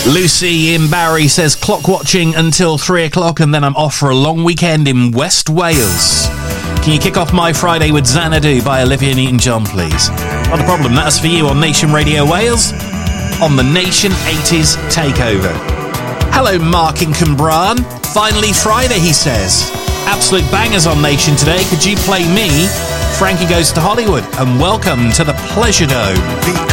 Lucy in Barry says clock watching until 3 o'clock and then I'm off for a long weekend in West Wales. Can you kick off my Friday with Xanadu by Olivia Newton-John, please? Not a problem. That's for you on Nation Radio Wales on the Nation 80s Takeover. Hello, Mark in Cwmbran. Finally Friday, he says. Absolute bangers on Nation today. Could you play me? Frankie Goes to Hollywood. And welcome to the Pleasure Dome.